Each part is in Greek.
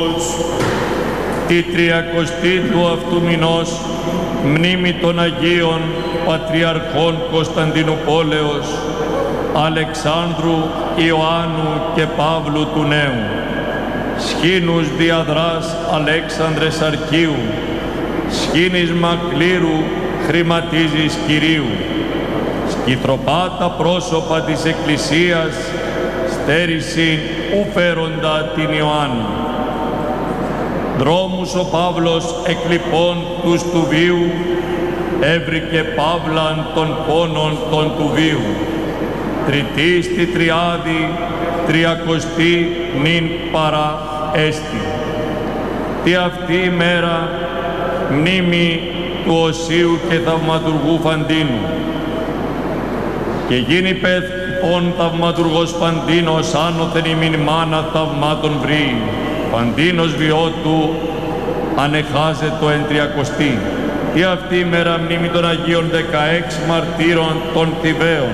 Τη 30η του αυτού μηνός, μνήμη των Αγίων Πατριαρχών Κωνσταντινουπόλεως, Αλεξάνδρου, Ιωάννου και Παύλου του Νέου, σχήνους διαδράς Αλέξανδρες Αρκίου, σχήνισμα κλήρου χρηματίζεις Κυρίου, σκητροπάτα πρόσωπα της Εκκλησίας, στέρηση ου φέροντα την Ιωάννου. Δρόμους ο Παύλος εκλειπών τους του βίου, έβρικε Παύλαν των πόνων των του βίου. Τριτή στη Τριάδη, 30η νυν παρά έστι. Τι αυτή η μέρα μνήμη του Οσίου και Θαυματουργού Φαντίνου. Και γίνει πεθόν Θαυματουργός Φαντίνος άνωθεν ημιν μάνα θαυμάτων βρει. Φαντίνος βιότου ανεχάζετο εν 30η. Τι αυτή η μέρα μνήμη των Αγίων 16 μαρτύρων των Θηβαίων.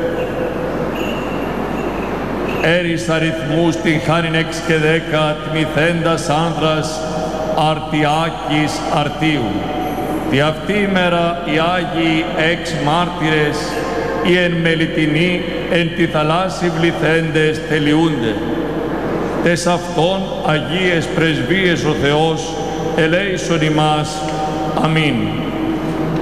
Έρης αριθμούς την χάριν 6 και 10 τμηθέντας άνδρας Αρτιάκης Αρτίου. Τι αυτή η μέρα οι Άγιοι 6 μάρτυρες οι εν μελιτινοί εν τη θαλάσσι βληθέντες τελειούνται. Τες αυτών Αγίες πρεσβείες ο Θεός ελέησον ημάς. Αμήν.